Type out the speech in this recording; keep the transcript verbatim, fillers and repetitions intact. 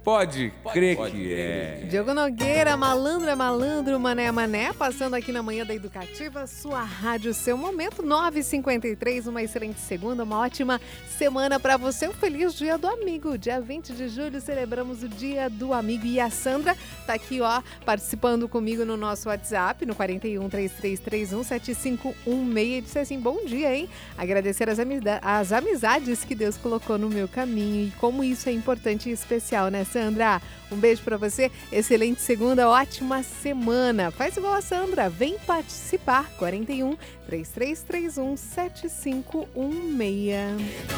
Pode crer que é. Diogo Nogueira, malandro é malandro, mané é mané, passando aqui na manhã da Educativa, sua rádio, seu momento, nove e cinquenta e três, uma excelente segunda, uma ótima semana para você, um feliz dia do amigo. Dia vinte de julho celebramos o dia do amigo e a Sandra tá aqui, ó, participando comigo no nosso WhatsApp, no quarenta e um, trinta e três trinta e um, setenta e cinco dezesseis, e disse assim, bom dia, hein? Agradecer as, amida- as amizades que Deus colocou no meu caminho e como isso é importante e especial, né, Sandra? Um beijo pra você, excelente segunda, ótima semana. Faz igual a Sandra, vem participar, quarenta e um, trinta e três trinta e um, setenta e cinco dezesseis.